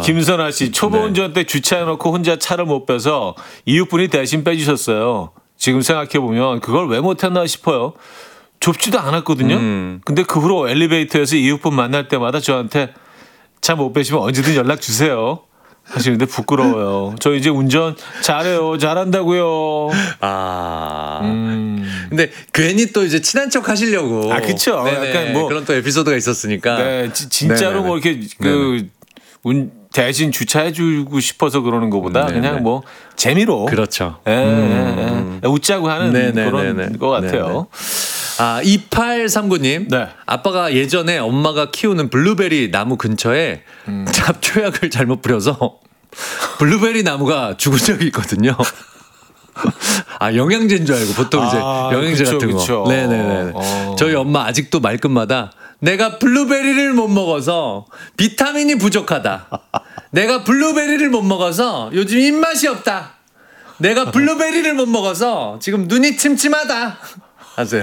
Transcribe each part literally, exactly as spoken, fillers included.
김선아 씨 초보 네. 운전 때 주차해놓고 혼자 차를 못 빼서 이웃분이 대신 빼주셨어요. 지금 생각해보면 그걸 왜 못했나 싶어요. 좁지도 않았거든요. 음. 근데 그 후로 엘리베이터에서 이웃분 만날 때마다 저한테 차 못 빼시면 언제든 연락 주세요 하시는데 부끄러워요. 저 이제 운전 잘해요. 잘한다고요. 아. 음. 근데 괜히 또 이제 친한 척 하시려고. 아, 그쵸. 네네. 약간 뭐 그런 또 에피소드가 있었으니까. 네, 지, 진짜로 네네네. 뭐 이렇게 그 운, 대신 주차해주고 싶어서 그러는 것보다 네네. 그냥 뭐 재미로. 그렇죠. 예, 음. 예, 예. 웃자고 하는 네네네네. 그런 것 같아요. 네네. 아, 이팔삼구 님. 네. 아빠가 예전에 엄마가 키우는 블루베리 나무 근처에 음. 잡초약을 잘못 뿌려서 블루베리 나무가 죽은 적이 있거든요. 아, 영양제인 줄 알고 보통 이제 아, 영양제 그쵸, 같은 거. 그쵸. 네네네. 어. 저희 엄마 아직도 말끝마다 내가 블루베리를 못 먹어서 비타민이 부족하다. 내가 블루베리를 못 먹어서 요즘 입맛이 없다. 내가 블루베리를 못 먹어서 지금 눈이 침침하다. 하세요.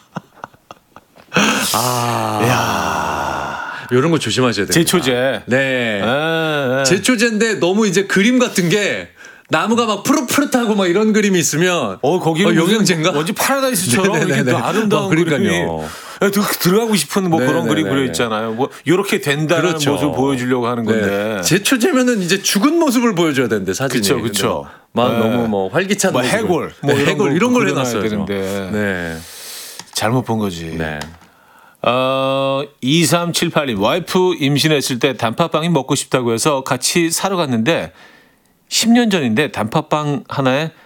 아, 이런 거 조심하셔야 돼요. 제초제. 네. 예, 예. 제초제인데 너무 이제 그림 같은 게 나무가 막 푸릇푸릇하고 막 이런 그림이 있으면 어, 거기는 어, 영양제인가? 완전 파라다이스처럼 네네네네. 이렇게 또 아름다운 어, 그러니까요. 그림이 예, 들- 들어가고 싶은 뭐 그런 그림 네네네네. 그려 있잖아요. 뭐 이렇게 된다는 그렇죠. 모습을 보여주려고 하는 건데. 네. 제초제면은 이제 죽은 모습을 보여줘야 되는데 사진이. 그쵸, 그쵸. 근데 막 네. 너무 뭐 활기찬 뭐 모습을. 해골, 네, 뭐 이런 해골 거 이런 걸 그려놔야 해놨어요. 되는데. 네. 잘못 본 거지. 네. 어, 이삼칠팔 님 와이프 임신했을 때 단팥빵이 먹고 싶다고 해서 같이 사러 갔는데 십 년 전인데 단팥빵 하나에